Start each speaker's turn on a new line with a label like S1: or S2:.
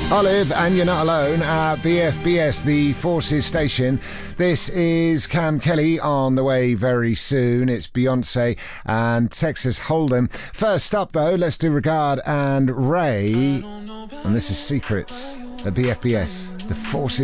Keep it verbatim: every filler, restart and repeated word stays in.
S1: Olive, and you're not alone at B F B S, the Forces station. This is Cam Kelly on the way very soon. It's Beyonce and Texas Hold'em. First up, though, let's do Regard and Ray. And this is Secrets at B F B S, the Forces